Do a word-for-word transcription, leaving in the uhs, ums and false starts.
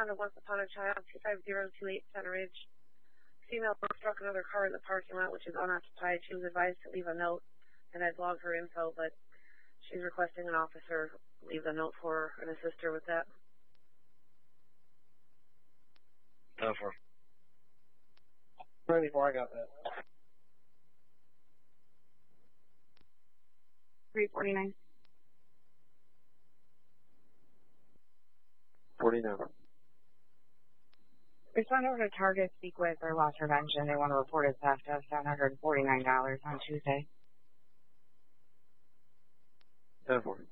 responded once upon a child, two five zero two eight Center Ridge. Female struck another car in the parking lot, which is unoccupied. She was advised to leave a note, and I'd log her info, but she's requesting an officer leave a note for her and assist her with that. Go for it. twenty-four, I got that. three forty-nine. forty-nine. Respond over to Target, speak with or loss prevention. They want to report a theft of seven hundred forty-nine dollars on Tuesday. Go for it.